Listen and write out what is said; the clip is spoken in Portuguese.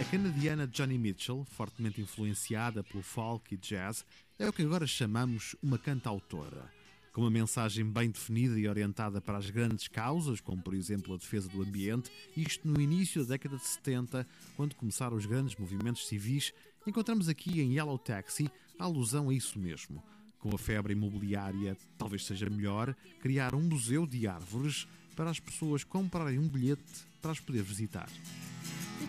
A canadiana Joni Mitchell, fortemente influenciada pelo folk e jazz, é o que agora chamamos uma cantautora. Com uma mensagem bem definida e orientada para as grandes causas, como por exemplo a defesa do ambiente, isto no início da década de 70, quando começaram os grandes movimentos civis, encontramos aqui em Yellow Taxi a alusão a isso mesmo. Com a febre imobiliária, talvez seja melhor criar um museu de árvores para as pessoas comprarem um bilhete para as poder visitar.